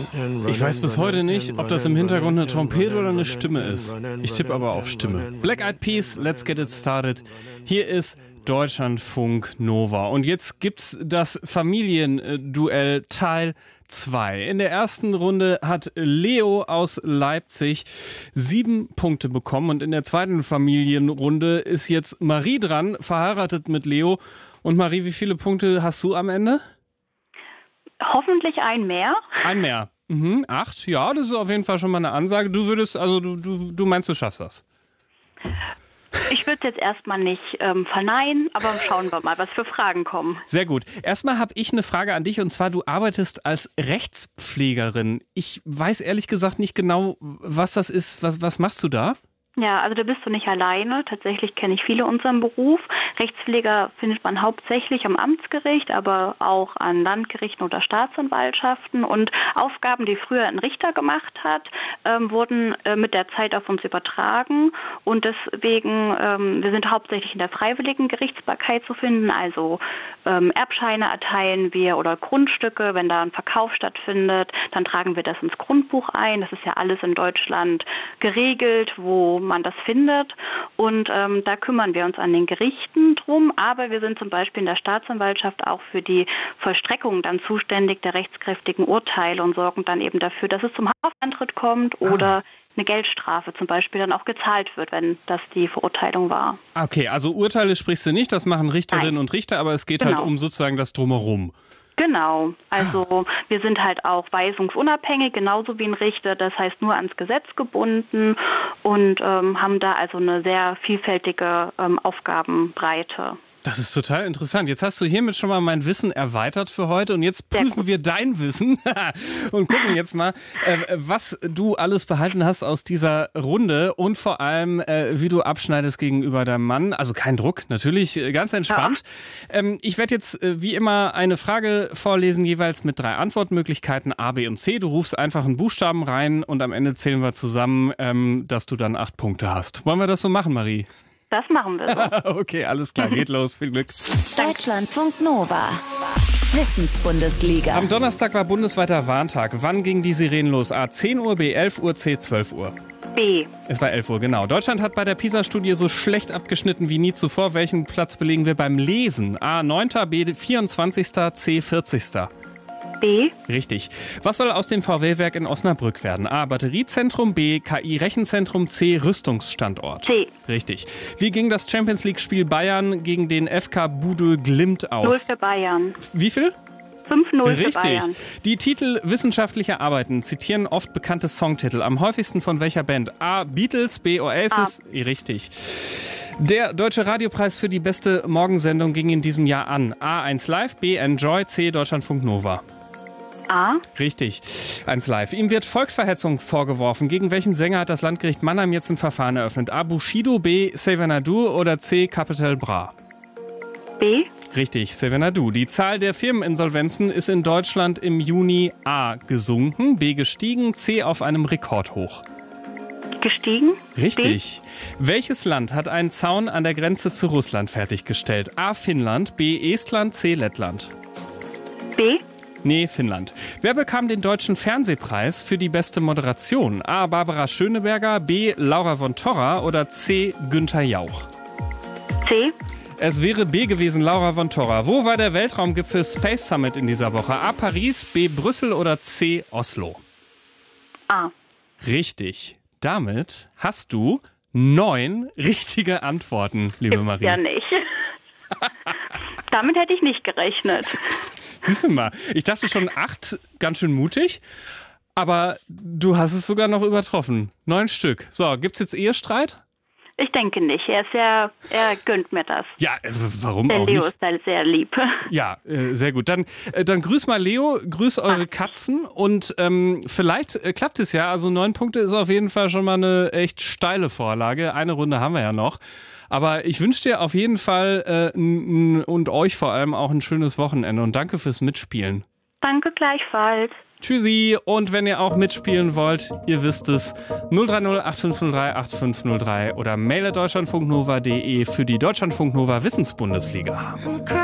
Ich weiß bis heute nicht, ob das im Hintergrund eine Trompete oder eine Stimme ist. Ich tippe aber auf Stimme. Black Eyed Peas, let's get it started. Hier ist Deutschlandfunk Nova. Und jetzt gibt's das Familienduell Teil 2. In der ersten Runde hat Leo aus Leipzig 7 Punkte bekommen. Und in der zweiten Familienrunde ist jetzt Marie dran, verheiratet mit Leo. Und Marie, wie viele Punkte hast du am Ende? Hoffentlich ein mehr. Ein mehr. 8, ja, das ist auf jeden Fall schon mal eine Ansage. Du würdest, also du meinst, du schaffst das? Ich würde es jetzt erstmal nicht verneinen, aber schauen wir mal, was für Fragen kommen. Sehr gut. Erstmal habe ich eine Frage an dich, und zwar, du arbeitest als Rechtspflegerin. Ich weiß ehrlich gesagt nicht genau, was das ist. Was machst du da? Ja, also da bist du nicht alleine. Tatsächlich kenne ich viele unseren Beruf. Rechtspfleger findet man hauptsächlich am Amtsgericht, aber auch an Landgerichten oder Staatsanwaltschaften. Und Aufgaben, die früher ein Richter gemacht hat, wurden mit der Zeit auf uns übertragen. Und deswegen, wir sind hauptsächlich in der freiwilligen Gerichtsbarkeit zu finden. Also Erbscheine erteilen wir oder Grundstücke. Wenn da ein Verkauf stattfindet, dann tragen wir das ins Grundbuch ein. Das ist ja alles in Deutschland geregelt, wo man das findet, und da kümmern wir uns an den Gerichten drum, aber wir sind zum Beispiel in der Staatsanwaltschaft auch für die Vollstreckung dann zuständig der rechtskräftigen Urteile und sorgen dann eben dafür, dass es zum Haftantritt kommt oder eine Geldstrafe zum Beispiel dann auch gezahlt wird, wenn das die Verurteilung war. Okay, also Urteile sprichst du nicht, das machen Richterinnen und Richter, aber es geht halt um sozusagen das Drumherum. Genau, also wir sind halt auch weisungsunabhängig, genauso wie ein Richter, das heißt nur ans Gesetz gebunden, und haben da also eine sehr vielfältige Aufgabenbreite. Das ist total interessant. Jetzt hast du hiermit schon mal mein Wissen erweitert für heute, und jetzt prüfen wir dein Wissen und gucken jetzt mal, was du alles behalten hast aus dieser Runde, und vor allem, wie du abschneidest gegenüber deinem Mann. Also kein Druck, natürlich ganz entspannt. Ja. Ich werde jetzt wie immer eine Frage vorlesen, jeweils mit 3 Antwortmöglichkeiten, A, B und C. Du rufst einfach einen Buchstaben rein und am Ende zählen wir zusammen, dass du dann 8 Punkte hast. Wollen wir das so machen, Marie? Das machen wir so. Okay, alles klar, geht los, viel Glück. Deutschlandfunk Nova. Wissensbundesliga. Am Donnerstag war bundesweiter Warntag. Wann ging die Sirenen los? A, 10 Uhr, B, 11 Uhr, C, 12 Uhr? B. Es war 11 Uhr, genau. Deutschland hat bei der PISA-Studie so schlecht abgeschnitten wie nie zuvor. Welchen Platz belegen wir beim Lesen? A, 9., B, 24., C, 40. B. Richtig. Was soll aus dem VW-Werk in Osnabrück werden? A, Batteriezentrum, B, KI-Rechenzentrum, C, Rüstungsstandort. C. Richtig. Wie ging das Champions-League-Spiel Bayern gegen den FK Budö Glimt aus? 0 für Bayern. Wie viel? 5-0 für Bayern. Richtig. Die Titel wissenschaftlicher Arbeiten zitieren oft bekannte Songtitel. Am häufigsten von welcher Band? A, Beatles, B, Oasis. A. Richtig. Der Deutsche Radiopreis für die beste Morgensendung ging in diesem Jahr an. A, 1 Live, B, Enjoy, C, Deutschlandfunk Nova. A. Richtig. 1 Live. Ihm wird Volksverhetzung vorgeworfen. Gegen welchen Sänger hat das Landgericht Mannheim jetzt ein Verfahren eröffnet? A, Bushido, B, Xavier oder C, Capital Bra? B. Richtig, Xavier. Die Zahl der Firmeninsolvenzen ist in Deutschland im Juni A, gesunken, B, gestiegen, C, auf einem Rekordhoch. Gestiegen. Richtig. B. Welches Land hat einen Zaun an der Grenze zu Russland fertiggestellt? A, Finnland, B, Estland, C, Lettland? B. Nee, Finnland. Wer bekam den Deutschen Fernsehpreis für die beste Moderation? A, Barbara Schöneberger, B, Laura von Torra oder C, Günther Jauch? C. Es wäre B gewesen, Laura von Torra. Wo war der Weltraumgipfel Space Summit in dieser Woche? A, Paris, B, Brüssel oder C, Oslo? A. Richtig. Damit hast du 9 richtige Antworten, liebe Marie. Ja, nicht. Damit hätte ich nicht gerechnet. Siehst du mal, ich dachte schon 8, ganz schön mutig, aber du hast es sogar noch übertroffen. 9 Stück. So, gibt's jetzt Ehestreit? Ich denke nicht. Er gönnt mir das. Ja, warum der auch Leo nicht? Ist halt sehr lieb. Ja, sehr gut. Dann grüß mal Leo, grüß eure Katzen, und vielleicht klappt es ja. Also 9 Punkte ist auf jeden Fall schon mal eine echt steile Vorlage. Eine Runde haben wir ja noch. Aber ich wünsche dir auf jeden Fall und euch vor allem auch ein schönes Wochenende, und danke fürs Mitspielen. Danke gleichfalls. Tschüssi, und wenn ihr auch mitspielen wollt, ihr wisst es, 030 8503 8503 oder mail@deutschlandfunknova.de für die Deutschlandfunk Nova Wissensbundesliga.